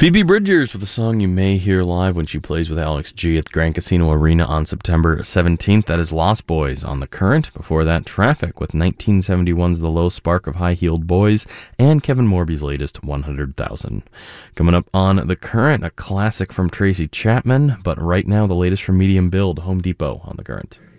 Phoebe Bridgers with a song you may hear live when she plays with Alex G at the Grand Casino Arena on September 17th. That is Lost Boys on The Current. Before that, Traffic with 1971's The Low Spark of High-Heeled Boys and Kevin Morby's latest 100,000. Coming up on The Current, a classic from Tracy Chapman, but right now the latest from Medium Build, Home Depot on The Current.